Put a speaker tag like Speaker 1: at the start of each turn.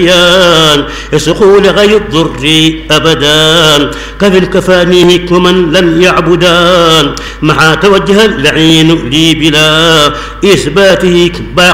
Speaker 1: يسقوا لغي الضر أبدا كفي الكفانيه ومن لم يعبدان مع توجه اللعين لي بلا إثباته